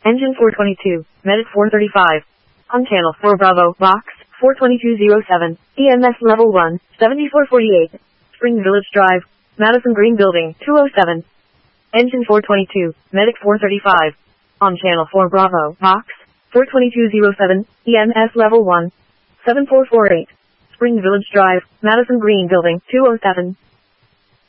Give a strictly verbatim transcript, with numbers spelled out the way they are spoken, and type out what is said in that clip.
Engine four twenty-two, Medic four thirty-five. On channel four Bravo, box, four twenty-two oh seven, E M S level one, seventy-four forty-eight. Spring Village Drive, Madison Green Building, two oh seven. Engine four twenty-two, Medic four thirty-five. On channel four Bravo, box, four twenty-two oh seven, E M S level one, seventy-four forty-eight. Spring Village Drive, Madison Green Building, two oh seven.